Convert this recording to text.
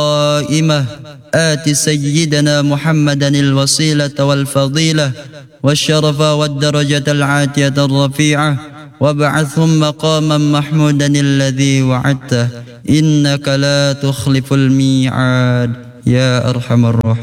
قائمة آت سيدنا محمدا الوسيلة والفضيلة والشرف والدرجة العاتية الرفيعة وابعثهم مقاما محمودا الذي وعدته إنك لا تخلف الميعاد يا أرحم الراحمين.